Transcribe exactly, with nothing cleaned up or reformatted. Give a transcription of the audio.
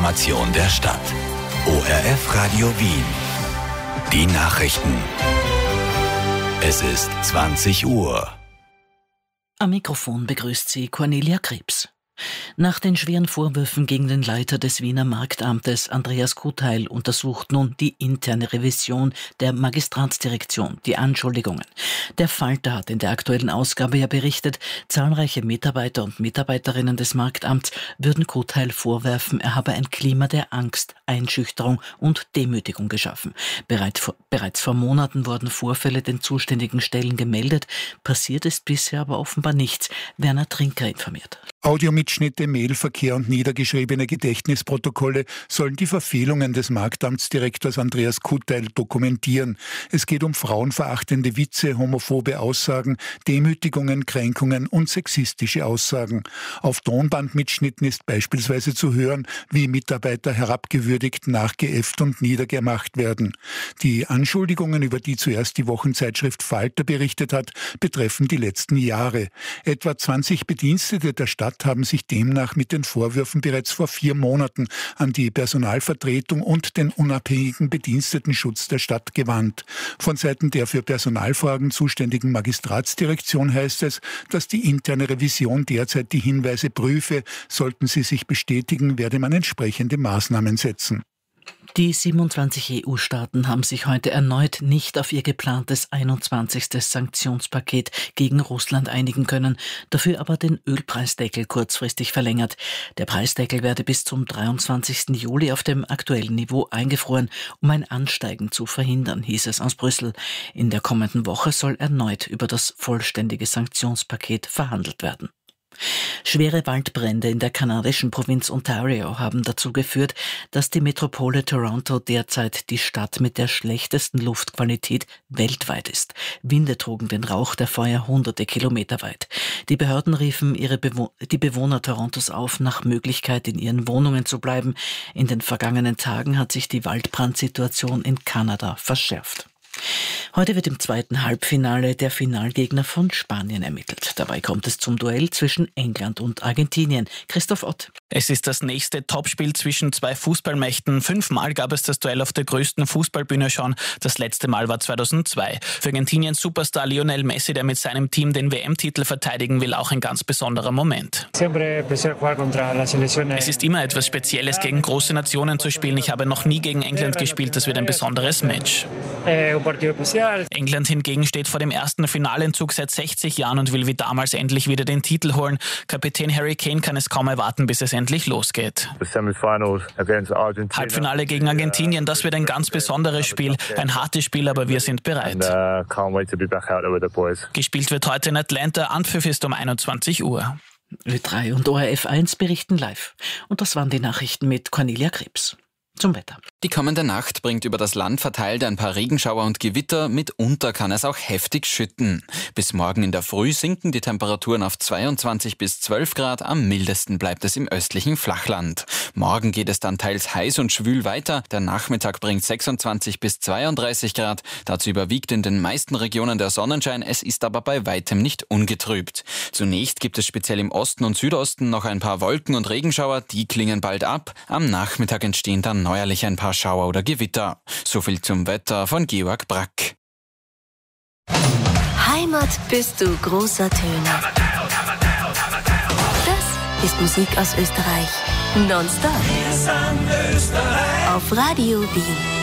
Information der Stadt. O R F Radio Wien. Die Nachrichten. Es ist zwanzig Uhr. Am Mikrofon begrüßt sie Cornelia Krebs. Nach den schweren Vorwürfen gegen den Leiter des Wiener Marktamtes, Andreas Kutheil, untersucht nun die interne Revision der Magistratsdirektion die Anschuldigungen. Der Falter hat in der aktuellen Ausgabe ja berichtet, zahlreiche Mitarbeiter und Mitarbeiterinnen des Marktamts würden Kutheil vorwerfen, er habe ein Klima der Angst, Einschüchterung und Demütigung geschaffen. Bereits vor, bereits vor Monaten wurden Vorfälle den zuständigen Stellen gemeldet, passiert ist bisher aber offenbar nichts. Werner Trinker informiert. Audiomitschnitte, Mailverkehr und niedergeschriebene Gedächtnisprotokolle sollen die Verfehlungen des Marktamtsdirektors Andreas Kutheil dokumentieren. Es geht um frauenverachtende Witze, homophobe Aussagen, Demütigungen, Kränkungen und sexistische Aussagen. Auf Tonbandmitschnitten ist beispielsweise zu hören, wie Mitarbeiter herabgewürdigt, nachgeäfft und niedergemacht werden. Die Anschuldigungen, über die zuerst die Wochenzeitschrift Falter berichtet hat, betreffen die letzten Jahre. Etwa zwanzig Bedienstete der Stadt haben sich demnach mit den Vorwürfen bereits vor vier Monaten an die Personalvertretung und den unabhängigen Bedienstetenschutz der Stadt gewandt. Von Seiten der für Personalfragen zuständigen Magistratsdirektion heißt es, dass die interne Revision derzeit die Hinweise prüfe. Sollten sie sich bestätigen, werde man entsprechende Maßnahmen setzen. Die siebenundzwanzig E U-Staaten haben sich heute erneut nicht auf ihr geplantes einundzwanzigste Sanktionspaket gegen Russland einigen können, dafür aber den Ölpreisdeckel kurzfristig verlängert. Der Preisdeckel werde bis zum dreiundzwanzigsten Juli auf dem aktuellen Niveau eingefroren, um ein Ansteigen zu verhindern, hieß es aus Brüssel. In der kommenden Woche soll erneut über das vollständige Sanktionspaket verhandelt werden. Schwere Waldbrände in der kanadischen Provinz Ontario haben dazu geführt, dass die Metropole Toronto derzeit die Stadt mit der schlechtesten Luftqualität weltweit ist. Winde trugen den Rauch der Feuer hunderte Kilometer weit. Die Behörden riefen ihre Bewo- die Bewohner Torontos auf, nach Möglichkeit in ihren Wohnungen zu bleiben. In den vergangenen Tagen hat sich die Waldbrandsituation in Kanada verschärft. Heute wird im zweiten Halbfinale der Finalgegner von Spanien ermittelt. Dabei kommt es zum Duell zwischen England und Argentinien. Christoph Ott. Es ist das nächste Topspiel zwischen zwei Fußballmächten. Fünfmal gab es das Duell auf der größten Fußballbühne schon. Das letzte Mal war zweitausendzwei. Für Argentiniens Superstar Lionel Messi, der mit seinem Team den W M-Titel verteidigen will, auch ein ganz besonderer Moment. Es ist immer etwas Spezielles, gegen große Nationen zu spielen. Ich habe noch nie gegen England gespielt. Das wird ein besonderes Match. England hingegen steht vor dem ersten Finaleentzug seit sechzig Jahren und will wie damals endlich wieder den Titel holen. Kapitän Harry Kane kann es kaum erwarten, bis es endlich losgeht. Halbfinale gegen Argentinien, das wird ein ganz besonderes Spiel. Ein hartes Spiel, aber wir sind bereit. Gespielt wird heute in Atlanta. Anpfiff ist um einundzwanzig Uhr. Ö drei und O R F eins berichten live. Und das waren die Nachrichten mit Cornelia Krebs. Zum Wetter. Die kommende Nacht bringt über das Land verteilt ein paar Regenschauer und Gewitter. Mitunter kann es auch heftig schütten. Bis morgen in der Früh sinken die Temperaturen auf zweiundzwanzig bis zwölf Grad. Am mildesten bleibt es im östlichen Flachland. Morgen geht es dann teils heiß und schwül weiter. Der Nachmittag bringt sechsundzwanzig bis zweiunddreißig Grad. Dazu überwiegt in den meisten Regionen der Sonnenschein. Es ist aber bei weitem nicht ungetrübt. Zunächst gibt es speziell im Osten und Südosten noch ein paar Wolken und Regenschauer. Die klingen bald ab. Am Nachmittag entstehen dann neuerlich ein paar Schauer oder Gewitter. So viel zum Wetter von Georg Brack. Heimat bist du großer Töne. Das ist Musik aus Österreich. Nonstop. Auf Radio Wien.